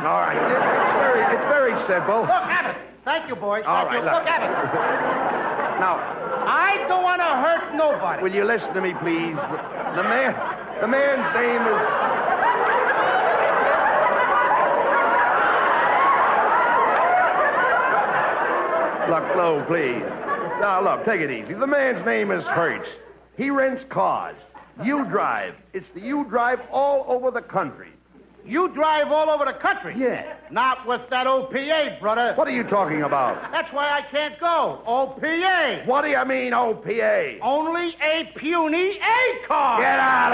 All right. It's very simple. Look at it. Thank you, boys. All Thank right, you. Look at it. Now, I don't want to hurt nobody. will you listen to me, please? The man's name is... Look, Flo, please. Now, look, take it easy. The man's name is Hertz. He rents cars. You drive. It's the you drive all over the country. You drive all over the country. Yeah. Not with that OPA, brother. What are you talking about? That's why I can't go. OPA. What do you mean, OPA? Only a puny A car. Get out of